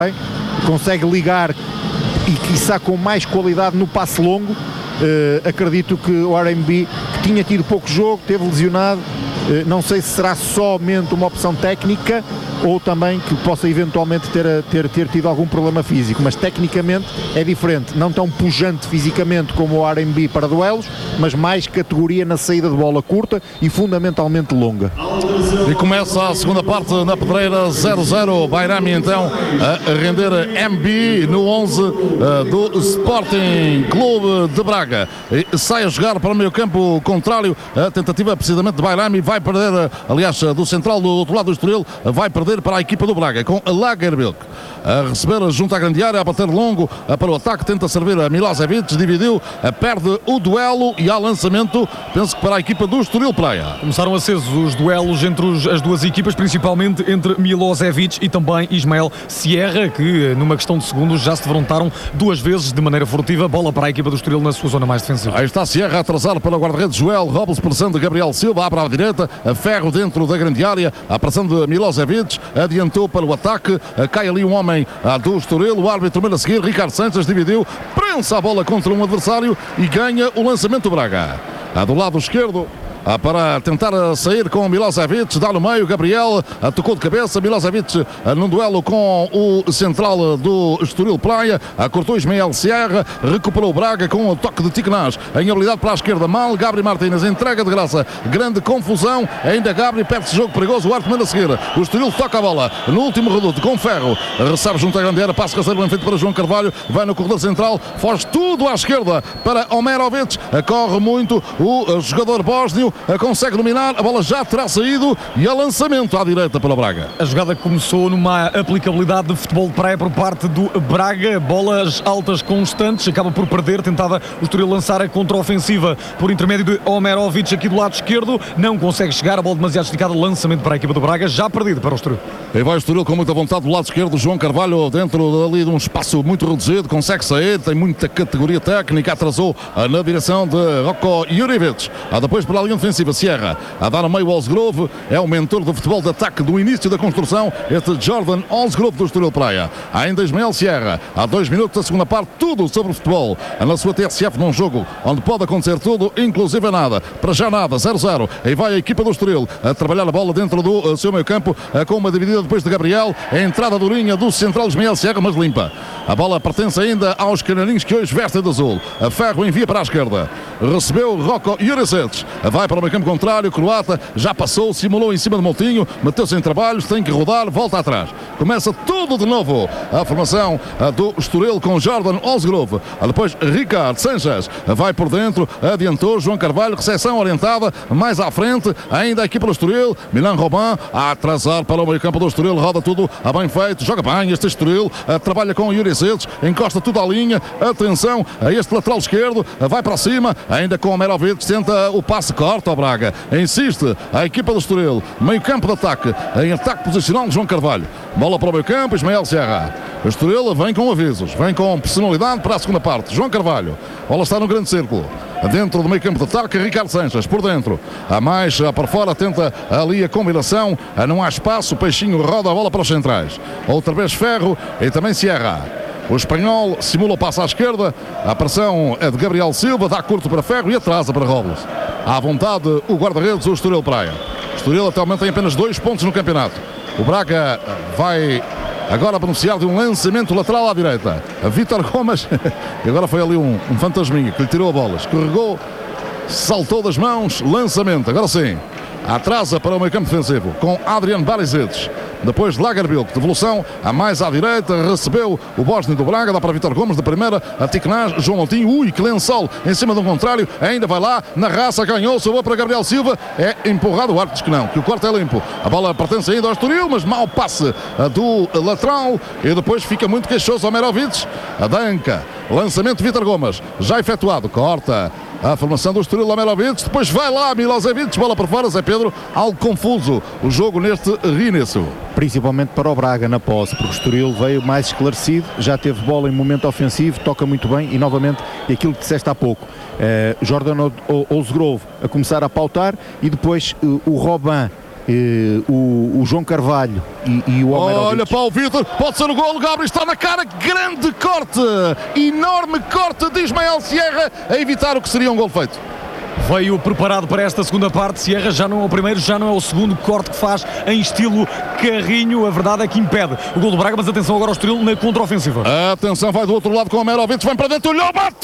consegue ligar e quiçá com mais qualidade no passe longo. Acredito que o RMB, que tinha tido pouco jogo, teve lesionado, não sei se será somente uma opção técnica ou também que possa eventualmente ter tido algum problema físico, mas tecnicamente é diferente, não tão pujante fisicamente como o RMB para duelos, mas mais categoria na saída de bola curta e fundamentalmente longa. E começa a segunda parte na pedreira, 0-0, Bairami então a render MB no 11 do Sporting Clube de Braga. E sai a jogar para o meio campo contrário, a tentativa precisamente de Bairami, vai perder, aliás, do central do outro lado do Estoril, vai perder para a equipa do Braga, com Lagerbilk a receber junto à grande área, a bater longo para o ataque, tenta servir a Milosevic, dividiu, perde o duelo e há lançamento, penso que para a equipa do Estoril Praia. Começaram acesos os duelos entre as duas equipas, principalmente entre Milosevic e também Ismael Sierra, que numa questão de segundos já se defrontaram duas vezes de maneira furtiva, bola para a equipa do Estoril na sua zona mais defensiva. Aí está Sierra a atrasar para o guarda-redes Joel Robles, pressão de Gabriel Silva, abre à direita, a Ferro dentro da grande área, a pressão de Milosevic, adiantou para o ataque, cai ali um homem do Estoril, o árbitro manda a seguir, Ricardo Sanches dividiu, prensa a bola contra um adversário e ganha o lançamento do Braga. Do lado esquerdo, para tentar sair com Milosevic, dá no meio, Gabriel tocou de cabeça, Milosevic num duelo com o central do Estoril Praia, cortou Ismael Sierra, recuperou o Braga com o toque de Tiquenaz, em habilidade para a esquerda, mal, Gabri Martínez entrega de graça, grande confusão, ainda Gabri perde-se jogo perigoso, o árbitro manda a seguir, o Estoril toca a bola, no último reduto, com Ferro, recebe junto à grande área, passo rasteiro bem feito para João Carvalho, vai no corredor central, foge tudo à esquerda para Omerovic, corre muito o jogador bósnio, consegue dominar, a bola já terá saído e a lançamento à direita pela Braga. A jogada começou numa aplicabilidade de futebol de praia por parte do Braga, bolas altas constantes, acaba por perder, tentava o Estoril lançar a contraofensiva por intermédio de Omerovic aqui do lado esquerdo, não consegue chegar, a bola demasiado esticada, lançamento para a equipa do Braga, já perdido para o Estoril. E vai o Estoril com muita vontade do lado esquerdo, João Carvalho dentro ali de um espaço muito reduzido, consegue sair, tem muita categoria técnica, atrasou na direção de Roko Jurjevic, depois pela linha defensiva Sierra, a dar a meio Osgrove, é o mentor do futebol de ataque do início da construção, este Jordan Osgrove do Estoril Praia. Ainda Ismael Sierra, há 2 minutos da segunda parte, tudo sobre o futebol, na sua TSF num jogo onde pode acontecer tudo, inclusive nada, para já nada, 0-0, e vai a equipa do Estoril a trabalhar a bola dentro do seu meio campo, com uma dividida depois de Gabriel, a entrada durinha do central Ismael Sierra, mas limpa. A bola pertence ainda aos canarinhos que hoje vestem de azul. A Ferro envia para a esquerda, recebeu Roko Jurjevic, vai para o meio campo contrário, croata, já passou, simulou em cima de Moutinho, meteu-se em trabalhos, tem que rodar, volta atrás. Começa tudo de novo a formação do Estoril com Jordan Osgrove. Depois Ricardo Sanches vai por dentro, adiantou João Carvalho, recepção orientada, mais à frente, ainda aqui para o Estoril, Milan Robin a atrasar para o meio campo do Estoril, roda tudo a bem feito, joga bem este Estoril, trabalha com o Jurjevic, encosta tudo à linha, atenção a este lateral esquerdo, vai para cima, ainda com o Omerovic, tenta o passe, corta o Braga, insiste a equipa do Estoril, meio campo de ataque, em ataque posicional de João Carvalho, bola para o meio campo, Ismael Sierra. O Estoril vem com avisos, vem com personalidade para a segunda parte, João Carvalho, bola está no grande círculo, dentro do meio campo de ataque, Ricardo Sanches por dentro, a mais para fora, tenta ali a combinação, não há espaço, o Peixinho roda a bola para os centrais, outra vez Ferro e também Sierra. O espanhol simula o passo à esquerda, a pressão é de Gabriel Silva, dá curto para Ferro e atrasa para Robles. À vontade o guarda-redes, o Estoril Praia. O Estoril até o momento tem apenas 2 pontos no campeonato. O Braga vai agora beneficiar de um lançamento lateral à direita. A Vítor Gomes, e agora foi ali um fantasminha que lhe tirou a bola, escorregou, saltou das mãos, lançamento, agora sim. Atrasa para o meio campo defensivo com Adrian Barisic. Depois Lagerbilk, devolução a mais à direita, recebeu o bósnio do Braga, dá para Vítor Gomes de primeira, a Tiquenaz, João Moutinho, que lençol em cima de um contrário, ainda vai lá, na raça, ganhou, sobrou para Gabriel Silva, é empurrado, o árbitro diz que não, que o corte é limpo, a bola pertence ainda ao Estoril, mas mau passe do lateral, e depois fica muito queixoso Omerovic, a danca, lançamento de Vítor Gomes, já efetuado, corta a formação do Estoril, Omerovic, depois vai lá Milosevic, bola por fora, Zé Pedro, algo confuso o jogo neste reinício. Principalmente para o Braga na posse, porque o Estoril veio mais esclarecido, já teve bola em momento ofensivo, toca muito bem e novamente aquilo que disseste há pouco, Jordan Osgrove a começar a pautar e depois o Robin o João Carvalho e o Omerovic. Olha para o Vítor, pode ser o golo, Gabriel está na cara, grande corte, enorme corte de Ismael Sierra a evitar o que seria um golo feito. Veio preparado para esta segunda parte. Sierra já não é o primeiro, já não é o segundo corte que faz em estilo carrinho. A verdade é que impede o gol do Braga, mas atenção agora ao Estoril na contraofensiva. Atenção, vai do outro lado com o Omerovic, vem para dentro, olhou, bateu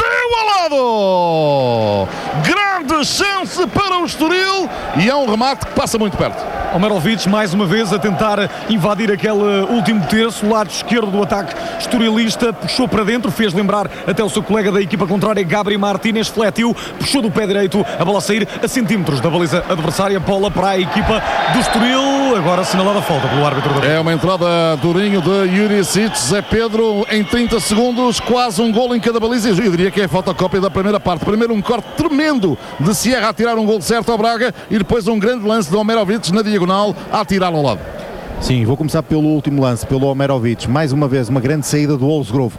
ao lado! Grande chance para o Estoril e é um remate que passa muito perto. Omerovic mais uma vez a tentar invadir aquele último terço, o lado esquerdo do ataque estorilista, puxou para dentro, fez lembrar até o seu colega da equipa contrária, Gabriel Martínez, fletiu, puxou do pé direito, a bola a sair a centímetros da baliza adversária, bola para a equipa do Estoril, agora assinalada a falta pelo árbitro. É uma entrada durinho de Jurisic, Zé Pedro, em 30 segundos, quase um golo em cada baliza, eu diria que é a fotocópia da primeira parte. Primeiro um corte tremendo de Sierra a tirar um golo certo ao Braga e depois um grande lance de Omerovic na diagonal a atirar ao lado. Sim, vou começar pelo último lance, pelo Omerovic. Mais uma vez, uma grande saída do Wolfsgrove.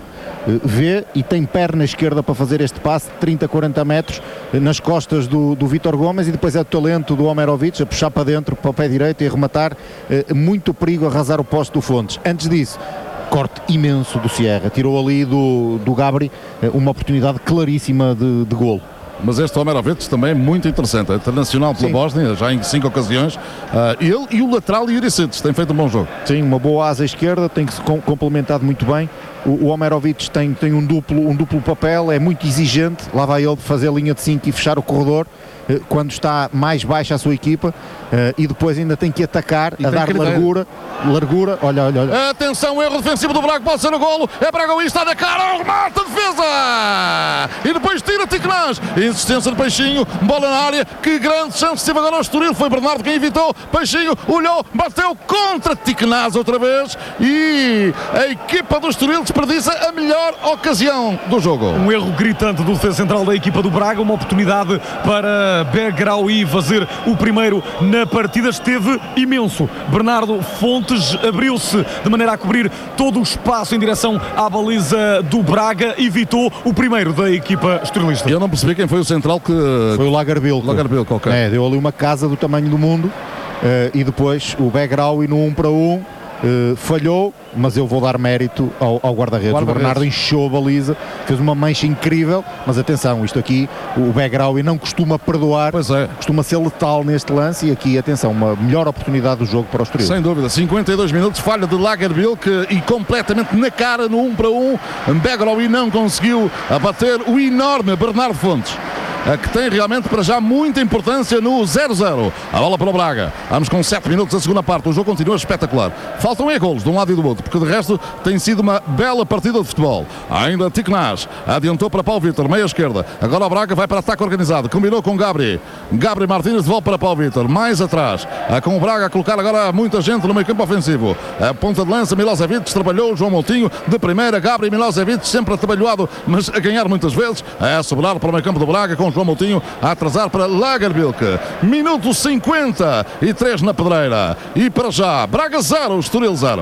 Vê e tem perna esquerda para fazer este passe de 30, 40 metros nas costas do Vítor Gomes e depois é o talento do Omerovic a puxar para dentro, para o pé direito e a rematar. Muito perigo a arrasar o poste do Fontes. Antes disso, corte imenso do Sierra. Tirou ali do Gabri uma oportunidade claríssima de golo. Mas este Omerovic também é muito interessante, é internacional pela Bósnia, já em 5 ocasiões, ele e o lateral Jurisic têm feito um bom jogo. Sim, uma boa asa esquerda, tem que se complementado muito bem. O Omerovic tem um duplo papel, é muito exigente, lá vai ele fazer a linha de 5 e fechar o corredor quando está mais baixa a sua equipa, e depois ainda tem que atacar, a dar largura, olha. Atenção, erro defensivo do Braga, pode ser o golo, é Bragão, está na cara, remata a defesa, e depois tira Ticnás, insistência de Peixinho, bola na área, que grande chance teve agora o Estoril, foi Bernardo quem evitou, Peixinho olhou, bateu contra Ticnás outra vez, e a equipa do Estoril desperdiça a melhor ocasião do jogo. Um erro gritante do defesa central da equipa do Braga, uma oportunidade para Begraoui fazer o primeiro na partida, esteve imenso. Bernardo Fontes abriu-se de maneira a cobrir todo o espaço em direção à baliza do Braga, evitou o primeiro da equipa estorilista. Eu não percebi quem foi o central que... Foi o Lagerbilk, ok. Deu ali uma casa do tamanho do mundo, e depois o Begraoui no 1 para 1, falhou, mas eu vou dar mérito ao guarda-redes. O Bernardo encheu a baliza, fez uma mancha incrível, mas atenção, isto aqui, o Begraoui não costuma perdoar, costuma ser letal neste lance, e aqui, atenção, uma melhor oportunidade do jogo para o Estoril. Sem dúvida, 52 minutos, falha de Lagerbilk e completamente na cara no 1 para 1, Begraoui não conseguiu abater o enorme Bernardo Fontes, que tem realmente para já muita importância no 0-0. A bola para o Braga. Vamos com 7 minutos da segunda parte. O jogo continua espetacular. Faltam golos de um lado e do outro, porque de resto tem sido uma bela partida de futebol. Ainda Ticnás adiantou para Paulo Vítor, meia esquerda. Agora o Braga vai para ataque organizado. Combinou com Gabriel Martínez, de volta para Paulo Vítor. Mais atrás, com o Braga a colocar agora muita gente no meio campo ofensivo. A ponta de lança, Milosevic trabalhou, João Moutinho de primeira. Gabriel Milosevic sempre atabalhoado, mas a ganhar muitas vezes. A sobrar para o meio campo do Braga com João Moutinho a atrasar para Lagerbilk. Minuto 53 na pedreira. E para já, Braga 0, Estoril 0.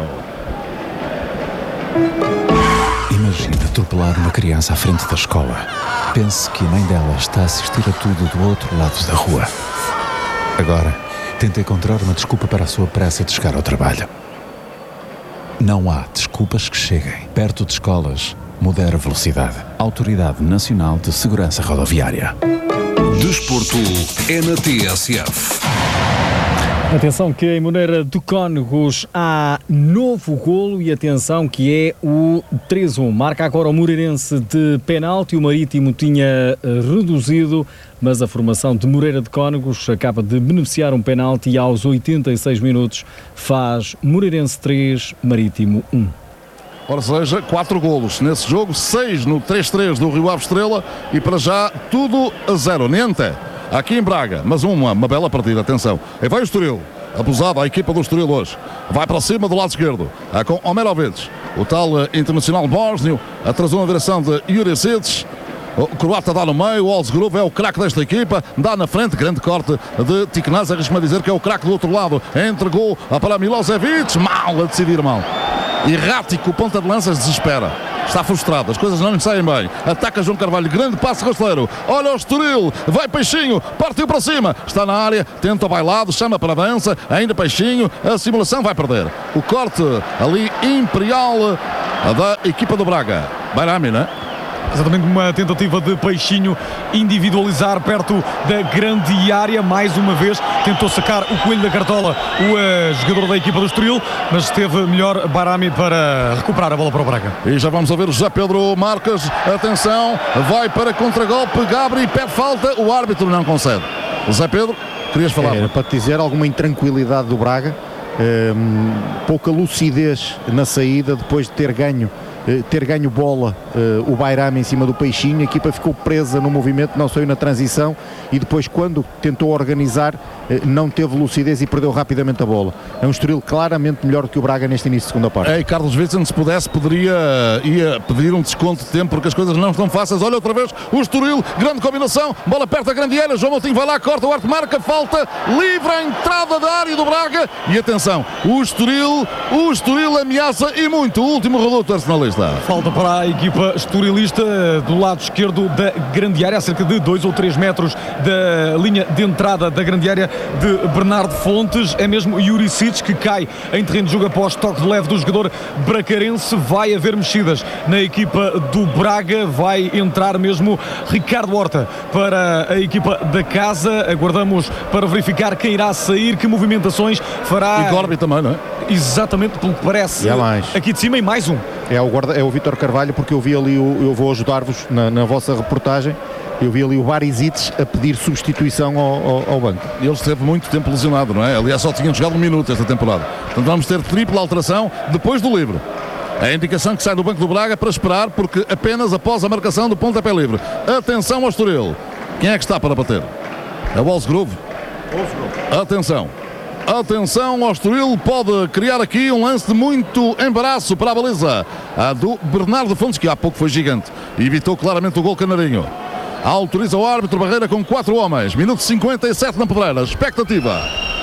Imagina atropelar uma criança à frente da escola. Pense que a mãe dela está a assistir a tudo do outro lado da rua. Agora, tenta encontrar uma desculpa para a sua pressa de chegar ao trabalho. Não há desculpas que cheguem. Perto de escolas, modera a velocidade. Autoridade Nacional de Segurança Rodoviária. Desporto é na TSF. Atenção que em Moreira de Cónegos há novo golo e atenção que é o 3-1. Marca agora o Moreirense de penalti. O Marítimo tinha reduzido, mas a formação de Moreira de Cónegos acaba de beneficiar um penalti e aos 86 minutos faz Moreirense 3, Marítimo 1. Ora seja, 4 golos nesse jogo, 6 no 3-3 do Rio Ave Estrela e para já tudo a 0. Niente aqui em Braga, mas uma bela partida, atenção. E vai o Estoril, abusado a equipa do Estoril hoje. Vai para cima do lado esquerdo, com Omerovic, o tal internacional bósnio, atrasou na direção de Jurisic. O croata dá no meio, o Wolfsgrove é o craque desta equipa, dá na frente, grande corte de Ticnás, arrisco-me a dizer que é o craque do outro lado, entregou para Milosevic, mal a decidir mal. Errático, ponta de lanças, desespera. está frustrado, as coisas não lhe saem bem. Ataca João Carvalho, grande passe rasteiro. Olha o Estoril, vai Peixinho, partiu para cima, está na área, tenta o bailado, chama para a dança, ainda Peixinho, a simulação vai perder. O corte ali imperial da equipa do Braga. Bairami, não é? Exatamente, uma tentativa de Peixinho individualizar perto da grande área. Mais uma vez tentou sacar o coelho da cartola o jogador da equipa do Estoril, mas esteve melhor Bairami para recuperar a bola para o Braga. E já vamos a ver o José Pedro Marques. Atenção, vai para contragolpe, Gabri pede falta, o árbitro não concede. José Pedro, querias falar? Era para te dizer alguma intranquilidade do Braga, pouca lucidez na saída depois de ter ganho bola o Bairami em cima do Peixinho. A equipa ficou presa no movimento, não saiu na transição e depois, quando tentou organizar, não teve lucidez e perdeu rapidamente a bola. É um Estoril claramente melhor do que o Braga neste início de segunda parte. E Carlos Vicente, se pudesse, ia pedir um desconto de tempo, porque as coisas não estão fáceis. Olha outra vez o Estoril, grande combinação, bola perto da grande área, João Moutinho vai lá, corta, o Arte marca, falta, livre a entrada da área do Braga. E atenção, o Estoril ameaça e muito, o último reduto arsenalista. Falta para a equipa estorilista do lado esquerdo da grande área, a cerca de 2 ou 3 metros da linha de entrada da grande área de Bernardo Fontes. É mesmo Juricic que cai em terreno de jogo após toque de leve do jogador bracarense. Vai haver mexidas na equipa do Braga, vai entrar mesmo Ricardo Horta para a equipa da casa. Aguardamos para verificar quem irá sair, que movimentações fará. E Gorbi também, não é? Exatamente, pelo que parece. Aqui de cima e mais um. É o Vítor Carvalho, porque eu vi ali, eu vou ajudar-vos na vossa reportagem, eu vi ali o Barisic a pedir substituição ao banco. Ele esteve muito tempo lesionado, não é? Aliás, só tinha jogado um minuto esta temporada. Portanto, vamos ter tripla alteração depois do livre. A indicação que sai do banco do Braga para esperar, porque apenas após a marcação do pontapé livre. Atenção ao Estoril. Quem é que está para bater? É o Wolfsgrove. Atenção ao Estoril, pode criar aqui um lance de muito embaraço para a baliza. A do Bernardo Fontes, que há pouco foi gigante, e evitou claramente o gol canarinho. Autoriza o árbitro Barreira com 4 homens. Minuto 57 na pedreira. Expectativa.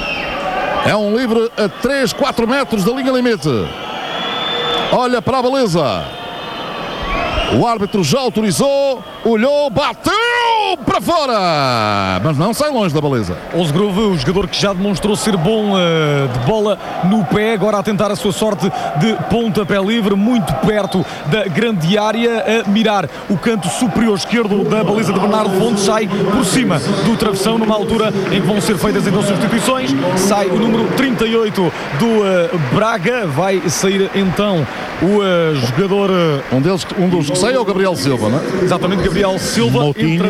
É um livre a 3, 4 metros da linha limite. Olha para a baliza. O árbitro já autorizou, olhou, bateu para fora, mas não sai longe da baliza. Wolfsgrove, o jogador que já demonstrou ser bom de bola no pé, agora a tentar a sua sorte de pontapé livre, muito perto da grande área, a mirar o canto superior esquerdo da baliza de Bernardo Fontes, sai por cima do travessão, numa altura em que vão ser feitas então substituições. Sai o número 38 do Braga, vai sair então o jogador... Um dos que sai é o Gabriel Silva, não é? Exatamente, Gabriel Silva.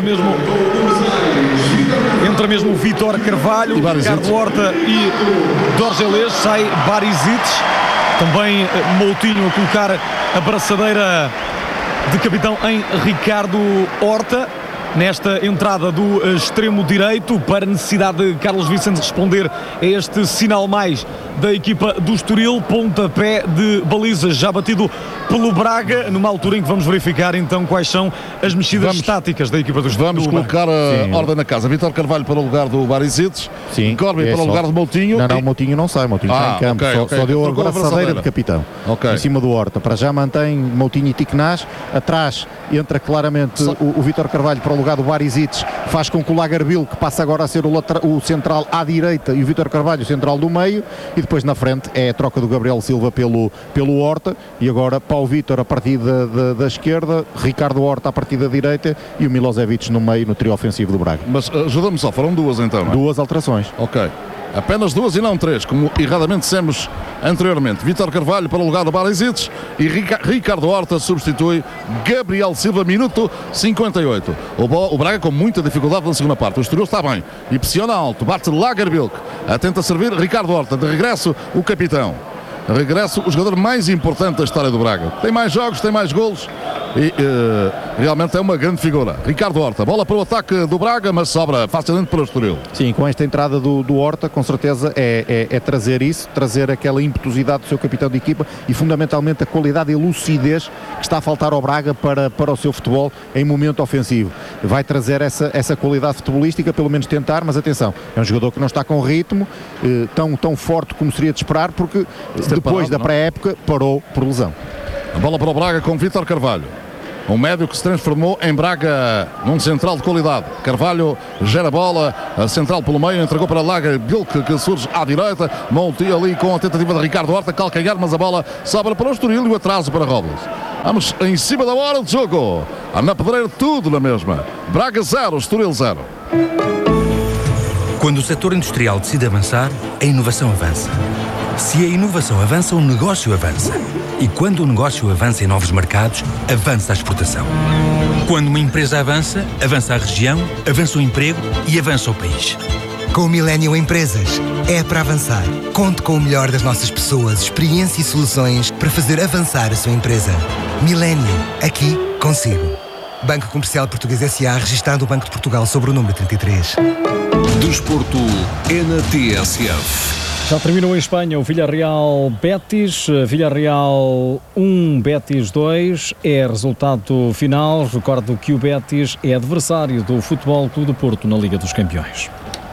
Entra mesmo o Vítor Carvalho, Ricardo Horta e Dorgelês. Sai Barisic, também Moutinho a colocar a braçadeira de capitão em Ricardo Horta. Nesta entrada do extremo direito, para a necessidade de Carlos Vicente responder a este sinal mais da equipa do Estoril. Pontapé de baliza já batido pelo Braga, numa altura em que vamos verificar então quais são as mexidas táticas da equipa do Estoril. Vamos colocar a ordem na casa. Vítor Carvalho para o lugar do Barisic, Gorbi para o lugar de Moutinho. Não, Moutinho não sai, Moutinho está em campo, só deu agora a braçadeira de capitão, em cima do Horta. Para já mantém Moutinho e Tiquenaz, atrás entra claramente o Vítor Carvalho para o lugar do Barisic, faz com que o Lagarbil, que passa agora a ser o central à direita, e o Vítor Carvalho o central do meio, e depois na frente é a troca do Gabriel Silva pelo Horta, e agora Paulo Vítor a partir da esquerda, Ricardo Horta a partir da direita e o Milosevic no meio, no trio ofensivo do Braga. Mas ajuda-me só, foram duas então, não é? 2 alterações. Ok. Apenas 2 e não 3, como erradamente dissemos anteriormente. Vítor Carvalho para o lugar do Barisic e Ricardo Horta substitui Gabriel Silva, minuto 58. O Braga com muita dificuldade na segunda parte. O Estoril está bem e pressiona alto, bate Lagerbilk, tenta servir Ricardo Horta. De regresso o capitão. Regresso o jogador mais importante da história do Braga. Tem mais jogos, tem mais golos e realmente é uma grande figura. Ricardo Horta, bola para o ataque do Braga, mas sobra facilmente para o Estoril. Sim, com esta entrada do Horta, com certeza é trazer isso, trazer aquela impetuosidade do seu capitão de equipa e fundamentalmente a qualidade e lucidez que está a faltar ao Braga para o seu futebol em momento ofensivo. Vai trazer essa qualidade futebolística, pelo menos tentar, mas atenção, é um jogador que não está com ritmo tão forte como seria de esperar, porque depois da pré-época parou por lesão. A bola para o Braga com Vítor Carvalho. Um médio que se transformou em Braga num central de qualidade. Carvalho gera a bola, a central pelo meio, entregou para Lager Bilk, que surge à direita. Monti ali com a tentativa de Ricardo Horta, calcanhar, mas a bola sobra para o Estoril e o atraso para Robles. Vamos em cima da hora de jogo. Na pedreira tudo na mesma. Braga 0, Estoril 0. Quando o setor industrial decide avançar, a inovação avança. Se a inovação avança, o negócio avança. E quando o negócio avança em novos mercados, avança a exportação. Quando uma empresa avança, avança a região, avança o emprego e avança o país. Com o Millennium Empresas, é para avançar. Conte com o melhor das nossas pessoas, experiência e soluções para fazer avançar a sua empresa. Millennium, aqui consigo. Banco Comercial Português S.A., registado no Banco de Portugal sobre o número 33. Desporto é na TSF. Já terminou em Espanha o Villarreal-Betis. Villarreal 1, Betis 2 é resultado final. Recordo que o Betis é adversário do Futebol Clube do Porto na Liga dos Campeões.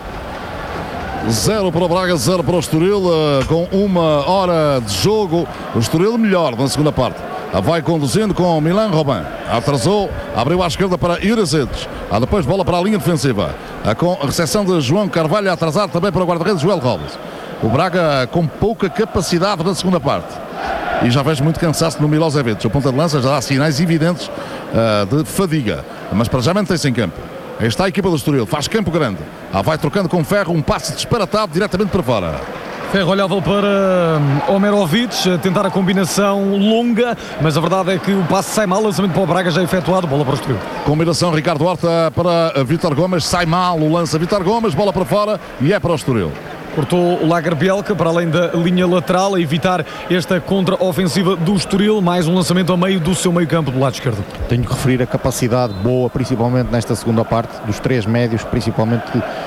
0 para o Braga, 0 para o Estoril, com 1 hora de jogo. O Estoril melhor na segunda parte. Vai conduzindo com Milan Robin. Atrasou, abriu à esquerda para Jurisic. Depois bola para a linha defensiva. Com a recepção de João Carvalho, a atrasar também para o guarda-redes Joel Robles. O Braga com pouca capacidade na segunda parte. E já vejo muito cansaço no Milosevic. O ponta de lança já dá sinais evidentes de fadiga. Mas para já mantém-se em campo. Aí está a equipa do Estoril. Faz campo grande. Vai trocando com Ferro. Um passe disparatado diretamente para fora. Ferro olhava para Omerovic, a tentar a combinação longa, mas a verdade é que o passe sai mal, lançamento para o Braga já efetuado, bola para o Estoril. Combinação Ricardo Horta para Vítor Gomes, sai mal o lança Vítor Gomes, bola para fora e é para o Estoril. Cortou o Lager Bielka para além da linha lateral, a evitar esta contra-ofensiva do Estoril, mais um lançamento a meio do seu meio-campo do lado esquerdo. Tenho que referir a capacidade boa, principalmente nesta segunda parte, dos três médios, principalmente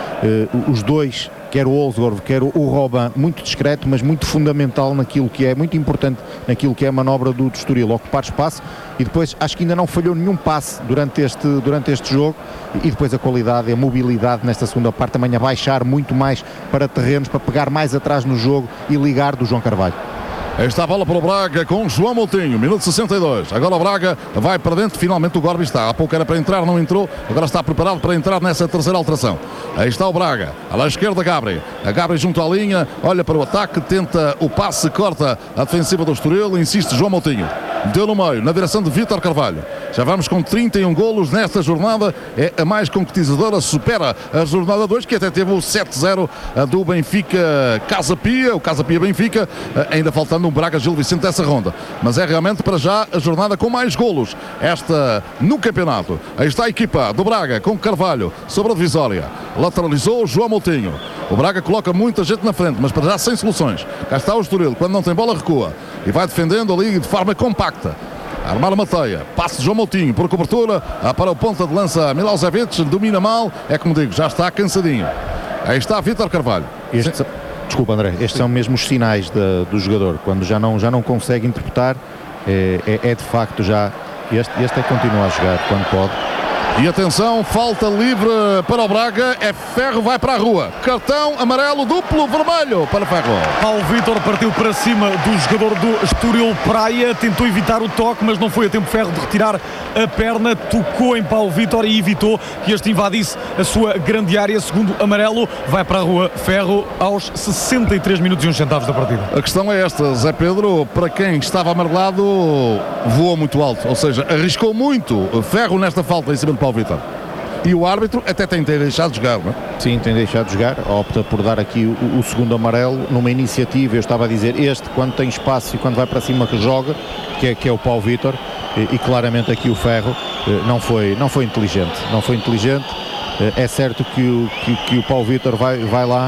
os dois, quer o Olsgaard, quer o Robin, muito discreto, mas muito fundamental naquilo que é, muito importante naquilo que é a manobra do Estoril, ocupar espaço, e depois acho que ainda não falhou nenhum passe durante este jogo, e depois a qualidade, a mobilidade nesta segunda parte, também a baixar muito mais para terrenos, para pegar mais atrás no jogo e ligar do João Carvalho. Esta bola para o Braga com João Moutinho, minuto 62. Agora o Braga vai para dentro, finalmente o Gorbi está. Há pouco era para entrar, não entrou, agora está preparado para entrar nessa terceira alteração. Aí está o Braga, à esquerda Gabri. A Gabri junto à linha, olha para o ataque, tenta o passe, corta a defensiva do Estoril, insiste João Moutinho. Deu no meio, na direção de Vítor Carvalho. Já vamos com 31 golos nesta jornada, é a mais concretizadora, supera a jornada 2, que até teve o 7-0 do Benfica Casa Pia, o Casa Pia Benfica, ainda faltando um Braga Gil Vicente dessa ronda, mas é realmente para já a jornada com mais golos, esta no campeonato. Aí está a equipa do Braga com Carvalho sobre a divisória, lateralizou João Moutinho. O Braga coloca muita gente na frente, mas para já sem soluções. Cá está o Estoril, quando não tem bola recua e vai defendendo ali de forma compacta. Armar uma teia, passe de João Moutinho por cobertura, para o ponta de lança Milosevic, domina mal, é como digo, já está cansadinho. Aí está Vítor Carvalho. Desculpa, André, estes são mesmo os sinais do jogador, quando já não consegue interpretar, é de facto já, este é que continua a jogar quando pode. E atenção, falta livre para o Braga, é Ferro, vai para a rua, cartão amarelo duplo vermelho para Ferro. Paulo Vítor partiu para cima do jogador do Estoril Praia, tentou evitar o toque, mas não foi a tempo Ferro de retirar a perna, tocou em Paulo Vítor e evitou que este invadisse a sua grande área. Segundo amarelo, vai para a rua Ferro aos 63 minutos e uns centavos da partida. A questão é esta, Zé Pedro, para quem estava amarelado, voou muito alto, ou seja, arriscou muito Ferro nesta falta em cima de Paulo Vítor. E o árbitro até tem deixado de jogar, não é? Sim, tem deixado de jogar, opta por dar aqui o segundo amarelo numa iniciativa. Eu estava a dizer, este quando tem espaço e quando vai para cima que joga, que é o Paulo Vítor, e claramente aqui o Ferro não foi inteligente. É certo que o Paulo Vítor vai lá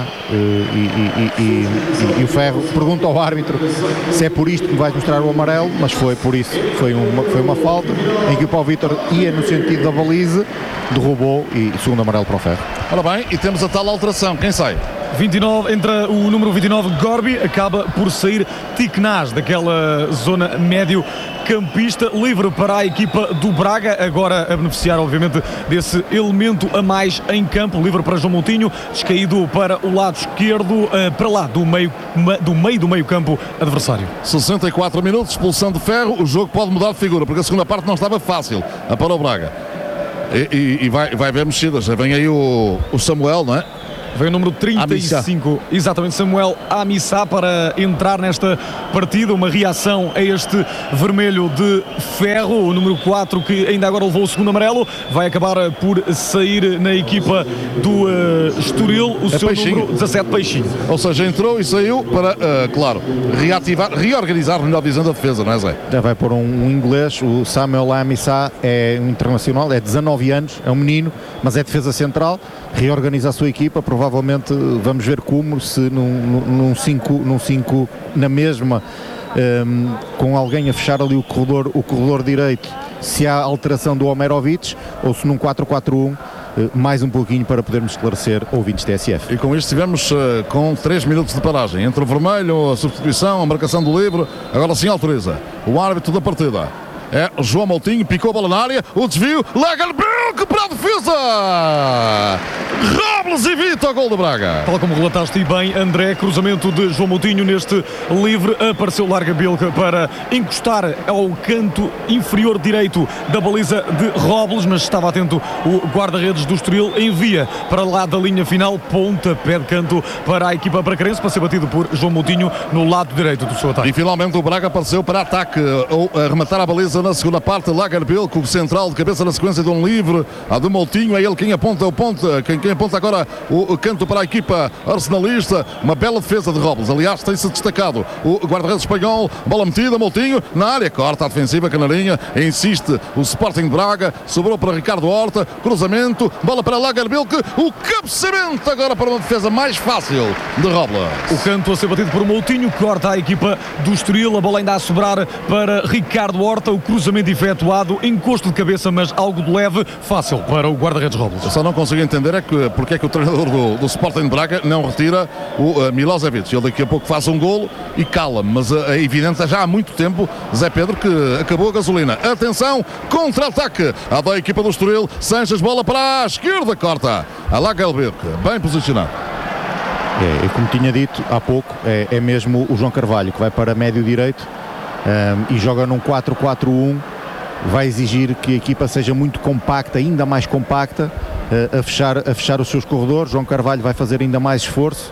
e o Ferro pergunta ao árbitro se é por isto que vais mostrar o amarelo, mas foi por isso, foi uma falta em que o Paulo Vítor ia no sentido da baliza, derrubou e segundo amarelo para o Ferro. Ora bem, e temos a tal alteração, quem sai? 29, entra o número 29, Gorbi, acaba por sair Tiknaz daquela zona médio-campista, livre para a equipa do Braga, agora a beneficiar obviamente desse elemento a mais em campo, livre para João Moutinho, descaído para o lado esquerdo, para lá do meio campo adversário. 64 minutos, expulsão de Ferro, o jogo pode mudar de figura, porque a segunda parte não estava fácil para o Braga. E vai haver mexidas, vem aí o Samuel, não é? Vem o número 35, exatamente, Samuel Amissá, para entrar nesta partida. Uma reação a este vermelho de Ferro. O número 4, que ainda agora levou o segundo amarelo, vai acabar por sair na equipa do Estoril, o seu número 17, Peixinho. Ou seja, entrou e saiu para, claro, reorganizar, melhor dizendo, a defesa, não é, Zé? Vai pôr um inglês, o Samuel Amissá é um internacional, é 19 anos, é um menino, mas é defesa central, reorganiza a sua equipa, provavelmente vamos ver como, se num 5 na mesma, com alguém a fechar ali o corredor direito, se há alteração do Omerovic, ou se num 4-4-1, mais um pouquinho para podermos esclarecer ouvintes TSF. E com isto estivemos com 3 minutos de paragem, entre o vermelho, a substituição, a marcação do livre, agora sim autoriza o árbitro da partida. É João Moutinho, picou a bola na área, o desvio, Lagerbielke para a defesa! Robles evita o gol do Braga. Tal como relataste bem, André, cruzamento de João Moutinho neste livre, apareceu Lagerbielke para encostar ao canto inferior direito da baliza de Robles, mas estava atento o guarda-redes do Estoril, envia para lá da linha final, pontapé de canto para a equipa bracarense, para ser batido por João Moutinho no lado direito do seu ataque. E finalmente o Braga apareceu para ataque, ou arrematar a baliza na segunda parte. Lagerbielke, o central de cabeça na sequência de um livre, a do Moutinho, é ele quem aponta quem aponta agora o canto para a equipa arsenalista. Uma bela defesa de Robles, aliás tem-se destacado o guarda-redes espanhol, bola metida, Moutinho na área, corta a defensiva, Canarinha, insiste o Sporting de Braga, sobrou para Ricardo Horta, cruzamento, bola para Lagerbielke, o cabeceamento agora para uma defesa mais fácil de Robles. O canto a ser batido por Moutinho, corta a equipa do Estoril, a bola ainda a sobrar para Ricardo Horta, o cruzamento efetuado, encosto de cabeça, mas algo de leve, fácil para o guarda-redes Robles. Eu só não consigo entender porque é que o treinador do Sporting de Braga não retira o Milosevic. Ele daqui a pouco faz um golo e cala-me, mas é evidente já há muito tempo, Zé Pedro, que acabou a gasolina. Atenção, contra-ataque da equipa do Estoril, Sanches, bola para a esquerda, corta a Lagerbielke, bem posicionado. Como tinha dito há pouco, é mesmo o João Carvalho que vai para médio direito, e joga num 4-4-1, vai exigir que a equipa seja muito compacta, ainda mais compacta, a fechar os seus corredores. João Carvalho vai fazer ainda mais esforço,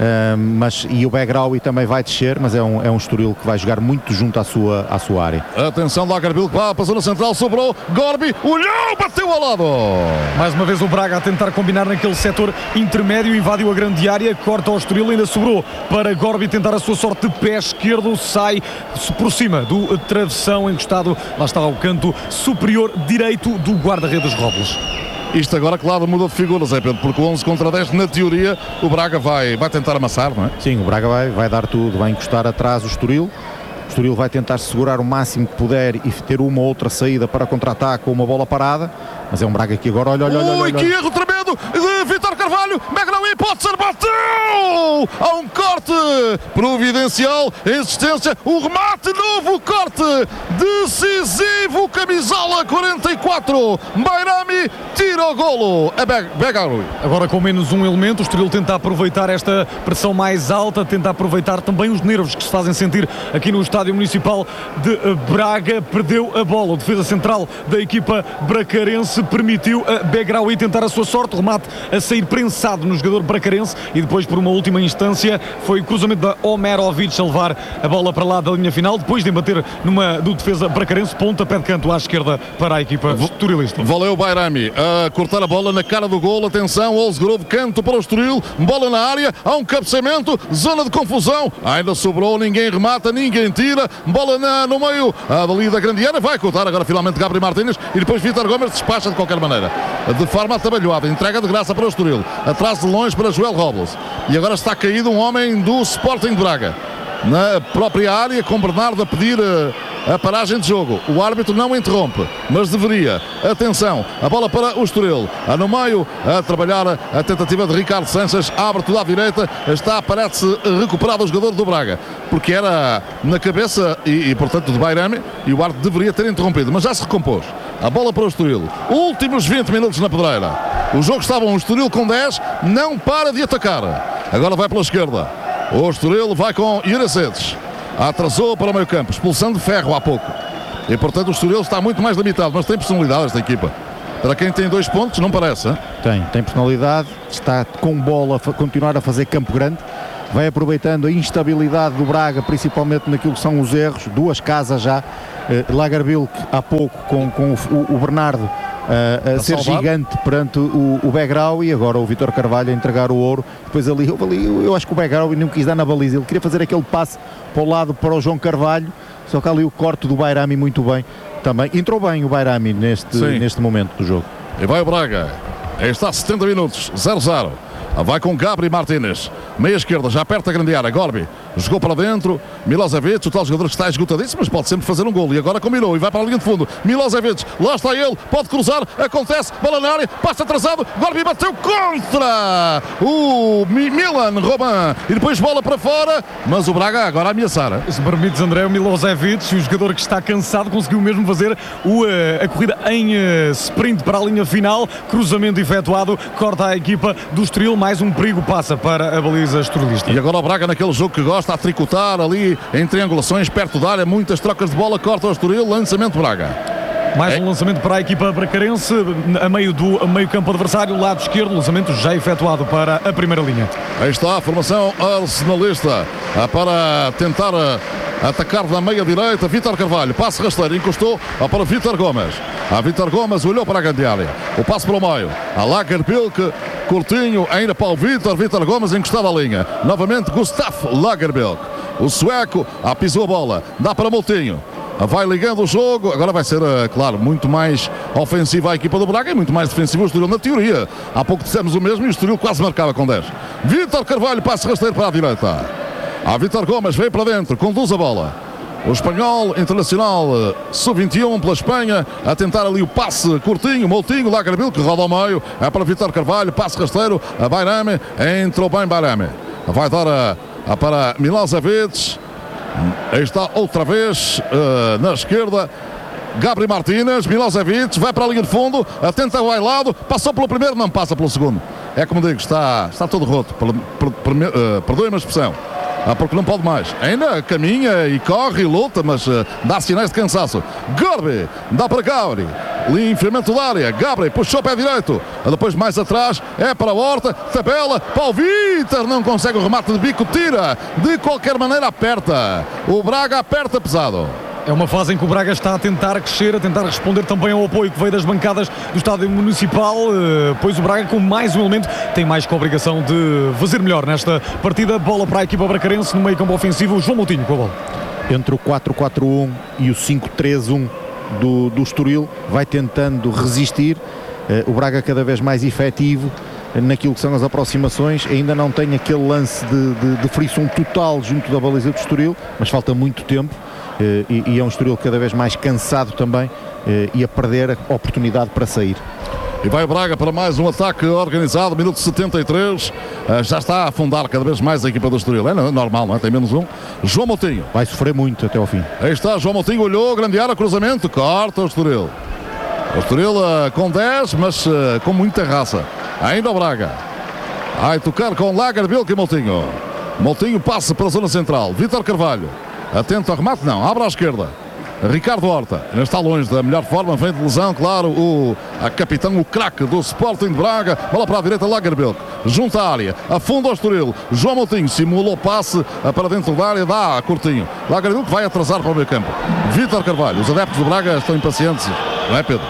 e o Begraoui também vai descer, mas é um Estoril que vai jogar muito junto à sua área. Atenção, Lagerbielke passou na central, sobrou, Gorbi, olhou, bateu ao lado. Mais uma vez o Braga a tentar combinar naquele setor intermédio, invadiu a grande área, corta ao Estoril, ainda sobrou para Gorbi tentar a sua sorte de pé esquerdo, sai por cima do travessão encostado, lá está o canto superior direito do guarda-redes Robles. Isto agora, claro, muda de figuras, é Pedro, porque o 11 contra 10, na teoria, o Braga vai tentar amassar, não é? Sim, o Braga vai dar tudo, vai encostar atrás o Estoril. O Estoril vai tentar segurar o máximo que puder e ter uma ou outra saída para contra-ataque ou uma bola parada, mas é um Braga que agora, olha. Que erro tremendo de Vítor Carvalho, Begraoui pode ser, bateu! Há um corte providencial, insistência, o remate, novo corte, decisivo, camisola 44, Bayrami tira o golo, é Begraoui. Agora com menos um elemento, o Estoril tenta aproveitar esta pressão mais alta, tenta aproveitar também os nervos que se fazem sentir aqui no Estádio Municipal de Braga. Perdeu a bola, o defesa central da equipa bracarense permitiu a Begraoui tentar a sua sorte, o remate a sair prensado no jogador bracarense e depois por uma última instância foi o cruzamento da Omerovic a levar a bola para lá da linha final, depois de embater do defesa bracarense, pontapé de canto à esquerda para a equipa estorilista. Valeu Bayrami a cortar a bola na cara do golo, atenção, Olsgrove, canto para o Estoril, bola na área, há um cabeceamento, zona de confusão, ainda sobrou, ninguém remata, ninguém tira, bola no meio ali da grande área, vai cortar agora finalmente Gabriel Martínez e depois Vítor Gomes despacha de qualquer maneira, de forma atabalhoada, entrega de graça para o Estoril, atrás de longe para Joel Robles, e agora está caído um homem do Sporting de Braga na própria área, com Bernardo a pedir a paragem de jogo. O árbitro não interrompe, mas deveria. Atenção, a bola para o Estoril. No meio, a trabalhar a tentativa de Ricardo Sanches. Abre tudo à direita. Parece recuperado o jogador do Braga, porque era na cabeça e portanto, de Bairami, e o árbitro deveria ter interrompido, mas já se recompôs. A bola para o Estoril. Últimos 20 minutos na pedreira. O jogo estava um Estoril com 10, não para de atacar. Agora vai pela esquerda. O Estoril vai com Ieracedes. Atrasou para o meio campo, expulsão de Ferro há pouco. E portanto o Estoril está muito mais limitado, mas tem personalidade esta equipa. Para quem tem 2 pontos, não parece, hein? Tem personalidade, está com bola a continuar a fazer campo grande. Vai aproveitando a instabilidade do Braga, principalmente naquilo que são os erros. 2 casas já. Lagerbilk há pouco com o Bernardo a ser salvado, gigante perante o Begraoui, e agora o Vítor Carvalho a entregar o ouro. Depois ali, eu acho que o Begraoui não quis dar na baliza, ele queria fazer aquele passe para o lado para o João Carvalho, só que ali o corte do Bairami muito bem também. Entrou bem o Bairami neste momento do jogo. E vai o Braga, está a 70 minutos, 0-0. Vai com Gabri Martínez, meia esquerda, já perto da grande área. Gorbi jogou para dentro. Milosevic, o tal jogador que está esgotadíssimo, mas pode sempre fazer um golo. E agora combinou e vai para a linha de fundo. Milosevic, lá está ele, pode cruzar. Acontece, bola na área, passa atrasado. Gorbi bateu contra o Milan Roman e depois bola para fora. Mas o Braga agora a ameaçar. Se permites, André, o Milosevic, o jogador que está cansado, conseguiu mesmo fazer a corrida em sprint para a linha final. Cruzamento efetuado, corta a equipa do Estoril. Mais um perigo passa para a baliza estorilista. E agora o Braga naquele jogo que gosta a tricotar ali em triangulações perto da área, muitas trocas de bola, corta o Estoril, lançamento Braga. Mais um lançamento para a equipa bracarense, a meio do meio campo adversário, lado esquerdo, lançamento já efetuado para a primeira linha. Aí está a formação arsenalista para tentar atacar da meia direita. Vítor Carvalho, passe rasteiro, encostou para Vítor Gomes. Vítor Gomes olhou para a grande área, o passe para o meio, a Lagerbilk, curtinho, ainda para o Vítor Gomes encostado à linha, novamente Gustav Lagerbilk, o sueco, pisou a bola, dá para Moutinho. Vai ligando o jogo, agora vai ser, claro, muito mais ofensiva a equipa do Braga e muito mais defensiva o Estoril, na teoria. Há pouco dissemos o mesmo e o Estoril quase marcava com 10. Vítor Carvalho, passe rasteiro para a direita. Vítor Gomes veio para dentro, conduz a bola. O espanhol internacional sub-21 pela Espanha, a tentar ali o passe curtinho, Moutinho, Lagerbilk, que roda ao meio, para Vítor Carvalho, passe rasteiro, a Bairami, entrou bem Bairami. Vai dar para Milosevic. Aí está outra vez na esquerda Gabri Martínez. Milosevic vai para a linha de fundo, atenta ao lado, passou pelo primeiro, não passa pelo segundo. É como digo, está todo roto. Perdoe-me a expressão, porque não pode mais. Ainda caminha e corre e luta, mas dá sinais de cansaço. Gorbi dá para Gabri, limpamento da área. Gabri puxou o pé direito, depois mais atrás é para a Horta, tabela para o Vítor, não consegue o remate de bico, tira, de qualquer maneira aperta. O Braga aperta pesado. É uma fase em que o Braga está a tentar crescer, a tentar responder também ao apoio que veio das bancadas do Estádio Municipal, pois o Braga, com mais um elemento, tem mais que a obrigação de fazer melhor nesta partida. Bola para a equipa bracarense no meio campo ofensivo, João Moutinho com a bola. Entre o 4-4-1 e o 5-3-1 do Estoril, vai tentando resistir. O Braga cada vez mais efetivo naquilo que são as aproximações, ainda não tem aquele lance de frição total junto da baliza do Estoril, mas falta muito tempo. E é um Estoril cada vez mais cansado também e a perder a oportunidade para sair. E vai o Braga para mais um ataque organizado, minuto 73, já está a afundar cada vez mais a equipa do Estoril, é normal, não é? Tem menos um. João Moutinho vai sofrer muito até ao fim. Aí está, João Moutinho olhou, grande área, cruzamento, corta o Estoril. O Estoril com 10, mas com muita raça. Ainda o Braga vai tocar com Lagerbilk e Moutinho. Moutinho passa para a zona central, Vítor Carvalho atento ao remate, não, abre à esquerda. Ricardo Horta, ainda está longe da melhor forma, vem de lesão, claro, a capitão, o craque do Sporting de Braga. Bola para a direita, Lagerbilk, junta à área, afunda o Estoril. João Moutinho simula o passe para dentro da área, dá curtinho. Lagerbilk vai atrasar para o meio campo. Vítor Carvalho, os adeptos do Braga estão impacientes, não é, Pedro?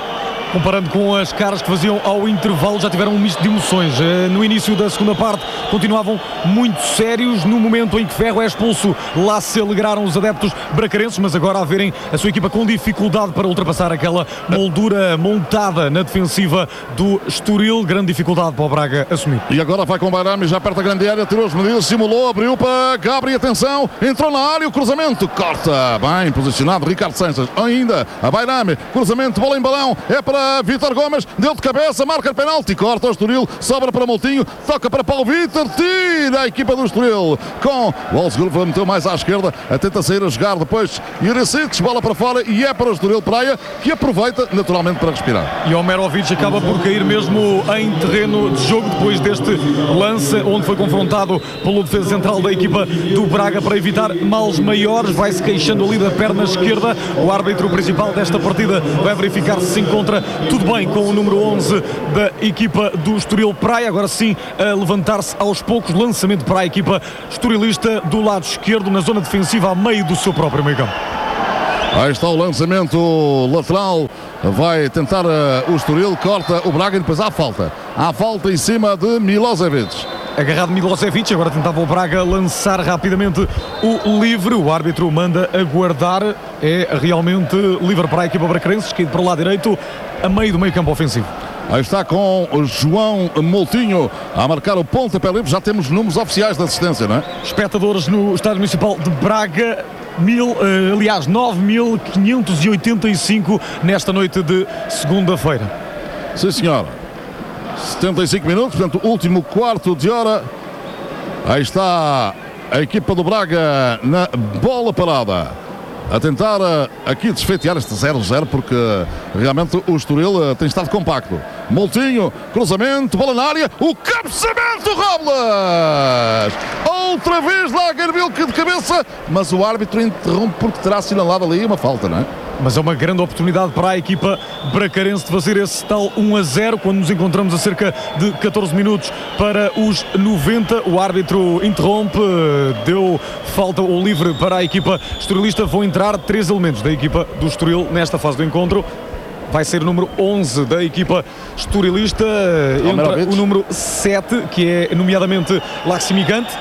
Comparando com as caras que faziam ao intervalo, já tiveram um misto de emoções. No início da segunda parte continuavam muito sérios. No momento em que Ferro é expulso, lá se alegraram os adeptos bracarenses, mas agora a verem a sua equipa com dificuldade para ultrapassar aquela moldura montada na defensiva do Estoril. Grande dificuldade para o Braga assumir. E agora vai com o Bairami, já perto da grande área, tirou as medidas, simulou, abriu para Gabri, atenção, entrou na área, o cruzamento, corta, bem posicionado, Ricardo Sanches, ainda a Bairami, cruzamento, bola em balão, é para Vítor Gomes, deu de cabeça, marca o penalti, corta o Estoril, sobra para Moutinho, toca para Paulo Vítor, tira a equipa do Estoril, com o Wolfsburg, meteu mais à esquerda, tenta sair a jogar, depois Juricic, bola para fora e é para o Estoril Praia, que aproveita naturalmente para respirar. E Omerovic acaba por cair mesmo em terreno de jogo, depois deste lance, onde foi confrontado pelo defesa central da equipa do Braga para evitar males maiores, vai-se queixando ali da perna esquerda. O árbitro principal desta partida vai verificar se encontra tudo bem com o número 11 da equipa do Estoril Praia. Agora sim a levantar-se aos poucos, lançamento para a equipa estorilista do lado esquerdo, na zona defensiva, a meio do seu próprio meio-campo. Aí está o lançamento lateral, vai tentar o Estoril, corta o Braga e depois há falta em cima de Milosevic. Agarrado Milosevic, agora tentava o Braga lançar rapidamente o livre, o árbitro manda aguardar, é realmente livre para a equipa bracarense, que para o lado direito, a meio do meio campo ofensivo. Aí está com o João Moutinho a marcar o pontapé livre, já temos números oficiais de assistência, não é? Espectadores no Estádio Municipal de Braga, 9.585 nesta noite de segunda-feira. Sim, senhora. 75 minutos, portanto, último quarto de hora. Aí está a equipa do Braga na bola parada, a tentar aqui desfeitear este 0-0, porque realmente o Estoril tem estado compacto. Moutinho, cruzamento, bola na área, o cabeceamento, Robles! Outra vez Lagerbilk de cabeça, mas o árbitro interrompe porque terá assinalado ali uma falta, não é? Mas é uma grande oportunidade para a equipa bracarense de fazer esse tal 1-0, quando nos encontramos a cerca de 14 minutos para os 90. O árbitro interrompe, deu falta ou livre para a equipa estorilista. Vão entrar 3 elementos da equipa do Estoril nesta fase do encontro. Vai ser o número 11 da equipa estorilista, entra o número 7, que é nomeadamente Laximicante.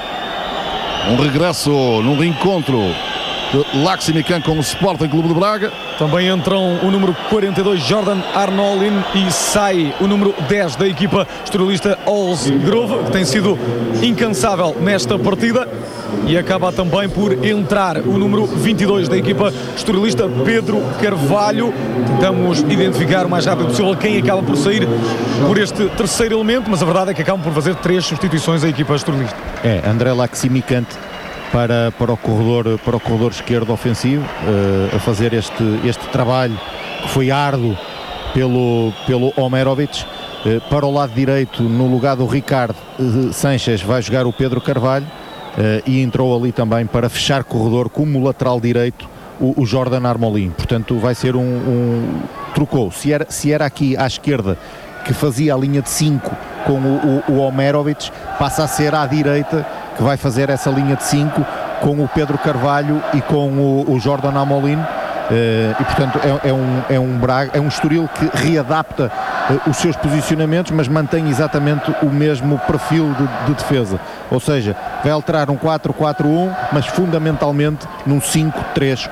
Um regresso num reencontro de Laximican com o Sporting Clube de Braga. Também entram o número 42 Jordan Arnolin e sai o número 10 da equipa estorilista Olsgrove, que tem sido incansável nesta partida, e acaba também por entrar o número 22 da equipa estorilista Pedro Carvalho. Tentamos identificar o mais rápido possível quem acaba por sair por este terceiro elemento, mas a verdade é que acabam por fazer 3 substituições a equipa estorilista. André Laximicante para o corredor esquerdo ofensivo, a fazer este trabalho que foi árduo pelo Omerovic. Para o lado direito, no lugar do Ricardo Sanches, vai jogar o Pedro Carvalho, e entrou ali também para fechar corredor como lateral direito o Jordan Armolin. Portanto, vai ser trocou. Se era aqui à esquerda que fazia a linha de 5 com o Omerovic, passa a ser à direita que vai fazer essa linha de 5 com o Pedro Carvalho e com o Jordan Armolin. E portanto é um Estoril que readapta os seus posicionamentos, mas mantém exatamente o mesmo perfil de defesa, ou seja, vai alterar um 4-4-1, mas fundamentalmente num 5-3-1.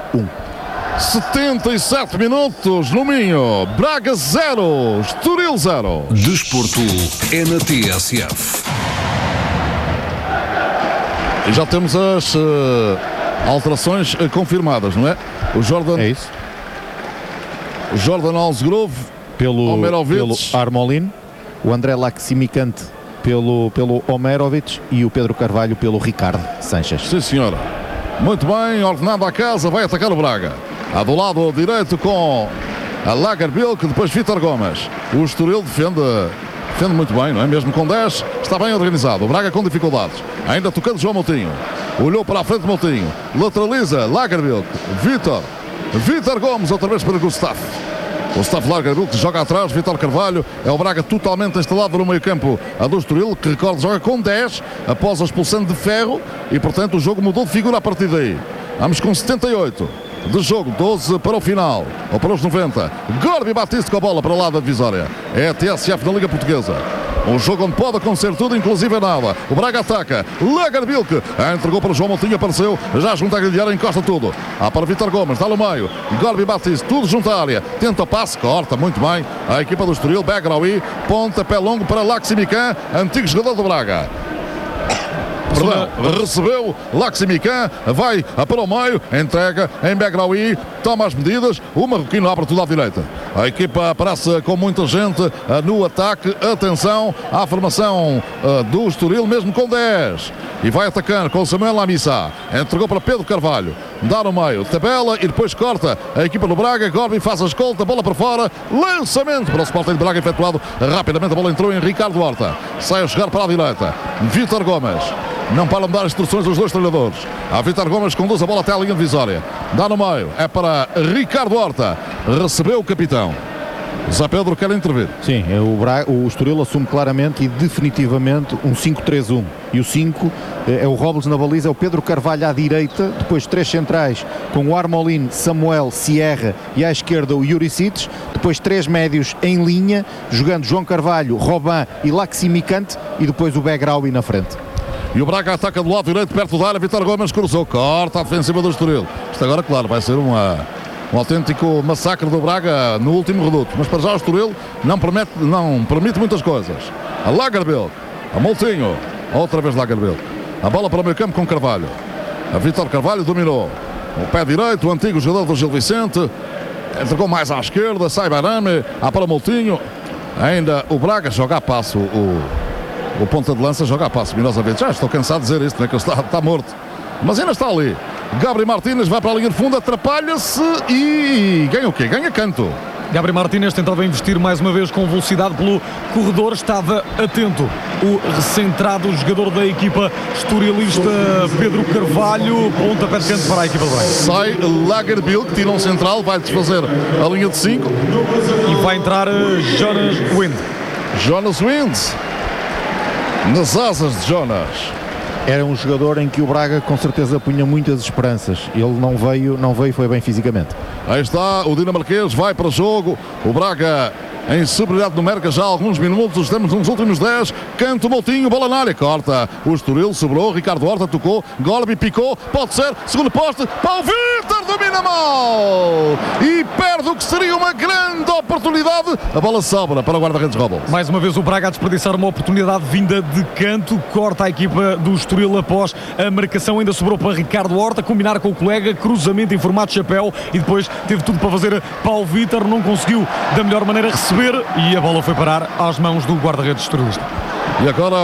77 minutos no Minho, Braga 0, Estoril 0. Desporto é na TSF. E já temos as alterações confirmadas, não é? O Jordan, é isso. O Jordan Olsgrove pelo Omerovic, Armolin, o André Laximicante pelo Omerovic e o Pedro Carvalho pelo Ricardo Sanches. Sim, senhora. Muito bem, ordenado à casa, vai atacar o Braga. Do lado direito com a Lagerbilk, depois Vítor Gomes. O Estoril defende muito bem, não é? Mesmo com 10, está bem organizado. O Braga com dificuldades. Ainda tocando João Moutinho. Olhou para a frente Moutinho. Lateraliza Lagerbilk. Vítor Gomes, outra vez para Gustavo. Gustavo Lagerbilk joga atrás. Vítor Carvalho. É o Braga totalmente instalado no meio-campo do Estoril, que recordo joga com 10 após a expulsão de Ferro, e portanto o jogo mudou de figura a partir daí. Vamos com 78. de jogo, 12 para o final, ou para os 90. Gorbi Batista com a bola para o lado da divisória. É a TSF da Liga Portuguesa. Um jogo onde pode acontecer tudo, inclusive nada. O Braga ataca. Lagerbilk entregou para o João Moutinho, apareceu. Já junto à grande área, encosta tudo. Há para Vítor Gomes, dá no meio. Gorbi Batista, tudo junto à área. Tenta o passe, corta muito bem. A equipa do Estoril, Begraoui. Pontapé longo para Laximican, antigo jogador do Braga. Perdão, recebeu Laximican, vai para o meio, entrega em Begraoui, toma as medidas, o marroquino abre tudo à direita. A equipa aparece com muita gente no ataque, atenção à formação do Estoril, mesmo com 10. E vai atacando com Samuel Lamissa, entregou para Pedro Carvalho, dá no meio, tabela e depois corta a equipa do Braga. Gorbi faz a escolta, bola para fora, lançamento para o Sporting de Braga efetuado rapidamente. A bola entrou em Ricardo Horta, sai a jogar para a direita. Vítor Gomes, não param de dar instruções os dois treinadores. A Vítor Gomes conduz a bola até a linha divisória, dá no meio, é para Ricardo Horta, recebeu o capitão. Zé Pedro quer intervir. Sim, o Estoril assume claramente e definitivamente um 5-3-1. E o 5 é o Robles na baliza, é o Pedro Carvalho à direita, depois 3 centrais com o Armolin, Samuel, Sierra e à esquerda o Juricic, depois 3 médios em linha, jogando João Carvalho, Robin e Laximicante e depois o Begraoui na frente. E o Braga ataca do lado direito, perto da área. Vítor Gomes cruzou, corta a defensiva do Estoril. Isto agora, claro, vai ser um autêntico massacre do Braga no último reduto. Mas para já o Estoril não permite muitas coisas. A Lagerbilk, a Moutinho, outra vez Lagerbilk. A bola para o meio campo com Carvalho. A Vítor Carvalho dominou. O pé direito, o antigo jogador do Gil Vicente. Entregou mais à esquerda, sai Barame. Há para Moutinho. Ainda o Braga joga a passo. O ponta de lança joga a passo. Minosavich. Já estou cansado de dizer isto, né? Que ele está morto. Mas ainda está ali. Gabriel Martínez vai para a linha de fundo, atrapalha-se e ganha o quê? Ganha canto. Gabriel Martínez tentava investir mais uma vez com velocidade pelo corredor, estava atento o recentrado jogador da equipa estorilista Pedro Carvalho, pontapé de canto para a equipa do Braga. Sai Lagerbilk, tira um central, vai desfazer a linha de 5 e vai entrar Jonas Wind. Jonas Wind nas asas de Jonas. Era um jogador em que o Braga com certeza punha muitas esperanças. Ele não veio e foi bem fisicamente. Aí está, o dinamarquês vai para o jogo. O Braga em superioridade numérica já há alguns minutos. Estamos nos últimos 10. Canto Moutinho, bola na área, corta. O Estoril sobrou, Ricardo Horta tocou, Gorbi picou, pode ser, segundo poste, Paulo Vítor domina mal e perde o que seria uma grande oportunidade. A bola sobra para o guarda-redes Robles. Mais uma vez o Braga a desperdiçar uma oportunidade vinda de canto, corta a equipa do Estoril após a marcação, ainda sobrou para Ricardo Horta, combinar com o colega, cruzamento em formato de chapéu e depois teve tudo para fazer Paulo Vítor, não conseguiu da melhor maneira receber e a bola foi parar às mãos do guarda-redes estorilista. E agora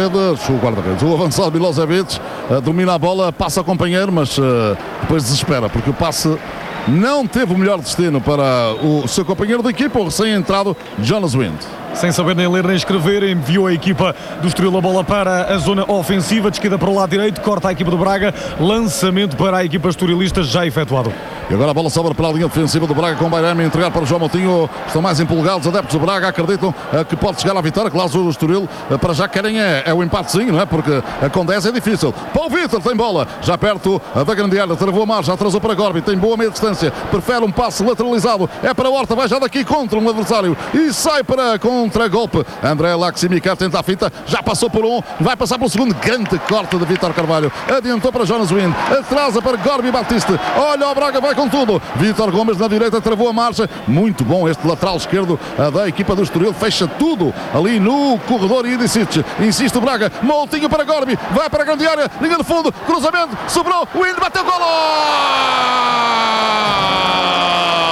o avançado Milosevic domina a bola, passa ao companheiro, mas depois desespera, porque o passe não teve o melhor destino para o seu companheiro de equipa, o recém-entrado Jonas Wind. Sem saber nem ler nem escrever, enviou a equipa do Estoril a bola para a zona ofensiva, de esquerda para o lado direito, corta a equipa do Braga, lançamento para a equipa estorilista já efetuado. E agora a bola sobra para a linha defensiva do Braga com o Bairami, entregar para o João Moutinho. Estão mais empolgados, adeptos do Braga acreditam que pode chegar à vitória. Claro, o Estoril para já querem é o empatezinho, não é? Porque com 10 é difícil. Paulo Vítor tem bola, já perto da grande área, travou a margem, atrasou para Gorbi, tem boa meia distância, prefere um passe lateralizado, é para Horta, vai já daqui contra um adversário e sai para contra-golpe. André Laximica tenta a fita, já passou por um, vai passar pelo segundo, grande corte de Vítor Carvalho, adiantou para Jonas Wind, atrasa para Gorbi Batista, olha o Braga, vai com tudo. Vítor Gomes na direita, travou a marcha, muito bom este lateral esquerdo da equipa do Estoril, fecha tudo ali no corredor e insiste o Braga, Moutinho para Gorbi, vai para a grande área, linha de fundo, cruzamento, sobrou, Wind bateu, golo!